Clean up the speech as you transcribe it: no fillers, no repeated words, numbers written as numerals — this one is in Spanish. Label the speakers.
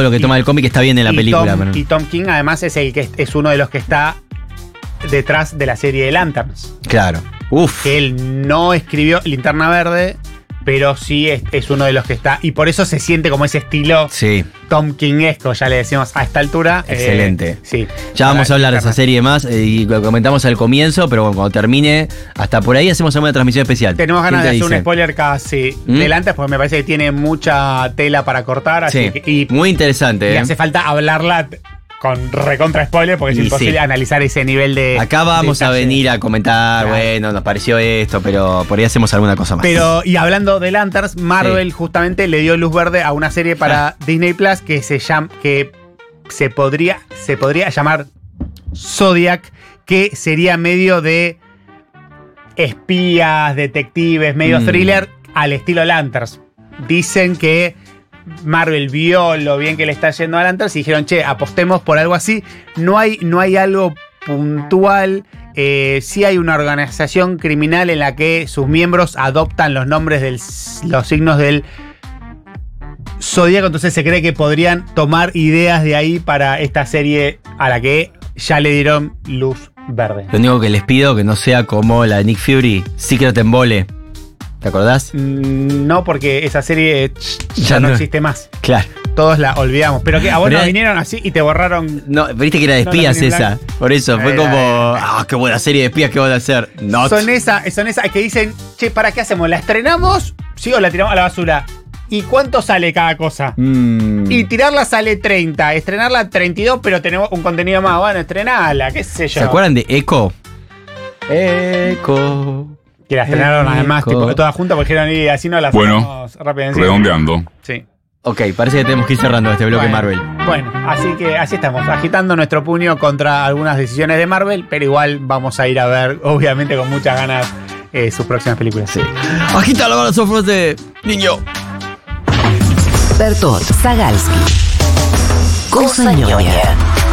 Speaker 1: todo lo que toma el cómic está bien en la película.
Speaker 2: Y Tom King además es el que es uno de los que está detrás de la serie de Lanterns.
Speaker 1: Claro. Uf.
Speaker 2: Que él no escribió Linterna Verde, pero sí es uno de los que está. Y por eso se siente como ese estilo Tom King-esco, ya le decimos a esta altura.
Speaker 1: Excelente.
Speaker 2: Sí.
Speaker 1: Ya vamos a hablar de esa serie más y lo comentamos al comienzo, pero bueno, cuando termine, hasta por ahí hacemos alguna transmisión especial.
Speaker 2: Tenemos ganas de hacer un spoiler casi delante, porque me parece que tiene mucha tela para cortar. Así que,
Speaker 1: muy interesante.
Speaker 2: Y hace falta hablarla con recontra spoiler, porque es imposible analizar ese nivel de.
Speaker 1: Acá vamos a venir a comentar, bueno, nos pareció esto, pero por ahí hacemos alguna cosa más.
Speaker 2: Pero, y hablando de Lanterns, Marvel justamente le dio luz verde a una serie para Disney Plus que se podría llamar Zodiac, que sería medio de espías, detectives, medio thriller al estilo Lanterns. Dicen que Marvel vio lo bien que le está yendo a Lanterns y dijeron, apostemos por algo así. No hay algo puntual. Sí hay una organización criminal en la que sus miembros adoptan los nombres los signos del Zodíaco. Entonces se cree que podrían tomar ideas de ahí para esta serie a la que ya le dieron luz verde.
Speaker 1: Lo único que les pido que no sea como la de Nick Fury, Secret en Vole. ¿Te acordás?
Speaker 2: No, porque esa serie ya no existe más.
Speaker 1: Claro.
Speaker 2: Todos la olvidamos. Pero que a vos no vinieron así y te borraron.
Speaker 1: No, viste que era de espías esa. Por eso, fue como. Qué buena serie de espías que van a hacer. No.
Speaker 2: Son esas que dicen, ¿para qué hacemos? ¿La estrenamos? ¿Sí o la tiramos a la basura? ¿Y cuánto sale cada cosa? Y tirarla sale 30, estrenarla 32, pero tenemos un contenido más. Bueno, estrenala, qué sé yo.
Speaker 1: ¿Se acuerdan de Echo? Echo.
Speaker 2: Que la estrenaron además, tipo, todas juntas, porque dijeron, y así no la hacemos rápido.
Speaker 3: Redondeando.
Speaker 2: Sí.
Speaker 1: Ok, parece que tenemos que ir cerrando este bloque Marvel.
Speaker 2: Bueno, así que así estamos, agitando nuestro puño contra algunas decisiones de Marvel, pero igual vamos a ir a ver, obviamente con muchas ganas, sus próximas películas.
Speaker 1: Sí. Agita la mano fuerte, niño.
Speaker 4: Bertot, Zagalski. Cosa ñoña.